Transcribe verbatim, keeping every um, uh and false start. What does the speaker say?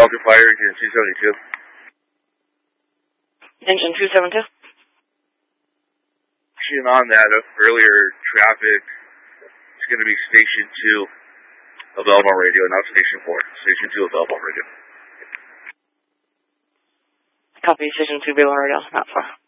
Falcon Fire, engine two seventy-two. Engine two seventy-two. On that earlier traffic, it's going to be Station two of Elmore Radio, not Station four. Station two of Elmore Radio. Copy, Station two of Elmore Radio, not four.